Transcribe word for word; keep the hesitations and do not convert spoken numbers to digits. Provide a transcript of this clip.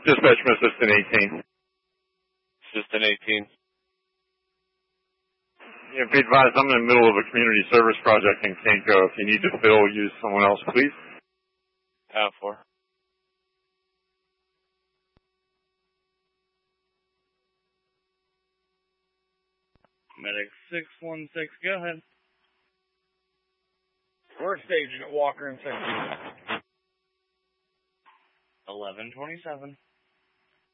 Dispatch from Assistant eighteen. Assistant eighteen. Yeah, be advised, I'm in the middle of a community service project and can't go. If you need to fill, use someone else, please. Out for. Medic six one six, go ahead. First Agent Walker in section. eleven twenty-seven.